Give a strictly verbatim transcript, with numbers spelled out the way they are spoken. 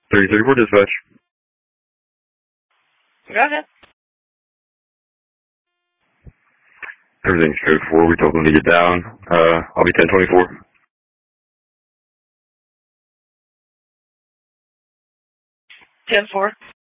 thirty thirty-four dispatch. Go ahead. Everything's code four. We told them to get down. Uh, I'll be ten twenty-four. ten four.